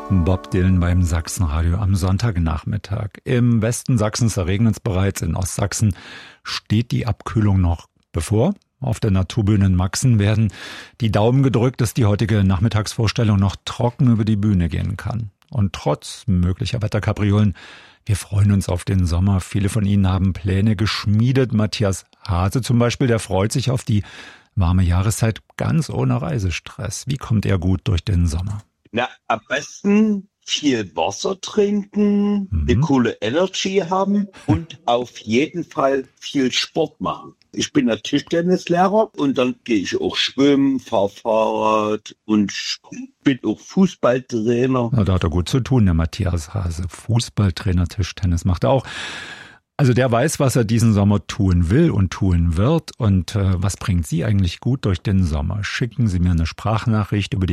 Bob Dylan beim Sachsenradio am Sonntagnachmittag. Im Westen Sachsens regnet es bereits, in Ostsachsen steht die Abkühlung noch bevor. Auf der Naturbühne in Maxen werden die Daumen gedrückt, dass die heutige Nachmittagsvorstellung noch trocken über die Bühne gehen kann. Und trotz möglicher Wetterkapriolen, wir freuen uns auf den Sommer. Viele von Ihnen haben Pläne geschmiedet. Matthias Hase zum Beispiel, der freut sich auf die warme Jahreszeit ganz ohne Reisestress. Wie kommt er gut durch den Sommer? Na, am besten viel Wasser trinken, eine coole Energy haben und auf jeden Fall viel Sport machen. Ich bin ja Tischtennislehrer und dann gehe ich auch schwimmen, fahre Fahrrad und bin auch Fußballtrainer. Na, da hat er gut zu tun, der Matthias Hase. Fußballtrainer, Tischtennis macht er auch. Also der weiß, was er diesen Sommer tun will und tun wird. Und was bringt Sie eigentlich gut durch den Sommer? Schicken Sie mir eine Sprachnachricht über die